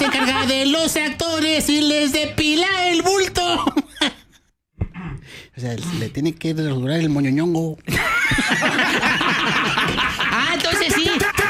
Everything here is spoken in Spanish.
encarga de los actores y les depila el bulto. O sea, le tiene que rasurar el moñoñongo. Ah, entonces sí.